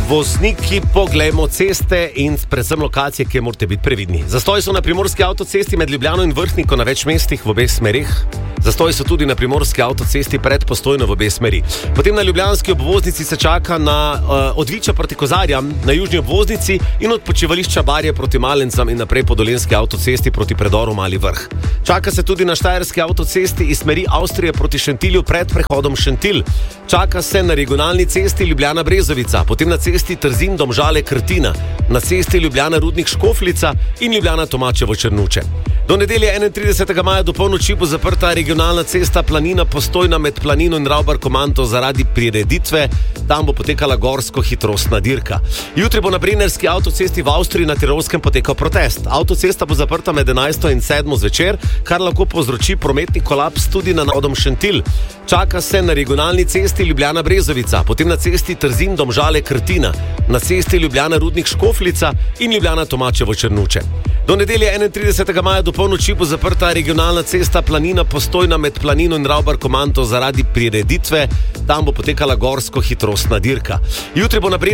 Vozniki, poglejmo ceste in predvsem lokacije, kjer morate biti previdni. Zastoji so na primorski avtocesti med Ljubljano in Vrhniko na več mestih v obeh smerih. Zastoji so tudi na primorski avtocesti pred Postojno v obe smeri. Potem na ljubljanski obvoznici se čaka na od Viča proti Kozarjam, na južni obvoznici in od počivališča Barje proti Malencam in naprej po dolenski avtocesti proti predoru Mali Vrh. Čaka se tudi na štajerski avtocesti iz smeri Avstrije proti Šentilju pred prehodom Šentilj. Čaka se na regionalni cesti Ljubljana-Brezovica, potem na cesti Trzin-Domžale-Krtina, na cesti Ljubljana-Rudnik-Škofljica in Ljubljana-Tomačevo-Črnuče. Do nedelje 31. maja do polnoči bo zaprta regionalna cesta Planina-Postojna med Planino in Ravbarko-Manto zaradi prireditve. Tam bo potekala gorsko-hitrostna dirka. Jutri bo na Brennerski avtocesti v Avstriji na Tirolskem potekal protest. Avtocesta bo zaprta med 11. in 7. zvečer, kar lahko povzroči prometni kolaps tudi na Nodom Šentilj. Čaka se na regionalni cesti Ljubljana-Brezovica, potem na cesti Trzin-Domžale-Krtina, na cesti Ljubljana-Rudnik-Škofljica in Ljubljana-Tomačevo-Črnuče. Do nedelje 31. maja do polnoči bo zaprta regionalna cesta Planina-Postojna med Planino in Ravbarko-Manto zaradi prireditve. Tam bo potekala gorsko-hitrostna dirka. Jutri bo na